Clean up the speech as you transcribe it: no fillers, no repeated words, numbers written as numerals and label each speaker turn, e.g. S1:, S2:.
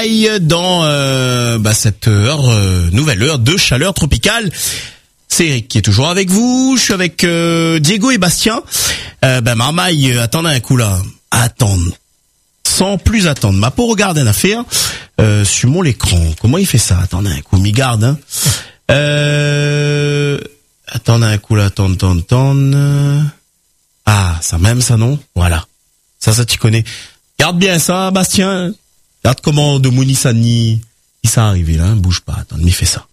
S1: Marmaille dans cette nouvelle heure de chaleur tropicale. C'est Eric qui est toujours avec vous. Je suis avec Diego et Bastien. Marmaille, attendez un coup là. Attendre. Sans plus attendre. Ma peau regarde une affaire sur mon écran. Comment il fait ça? Attendez un coup, m'y garde. Hein. Attendez un coup là. Attends. Ah, ça même ça non? Voilà. Ça tu connais. Garde bien ça, Bastien. Regarde comment de Mounissani, il s'est arrivé là. Bouge pas. Attends, m'y fait ça.